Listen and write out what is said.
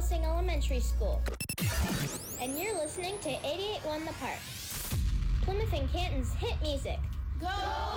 Helsing Elementary School. And you're listening to 88.1 The Park, Plymouth and Canton's hit music. Go!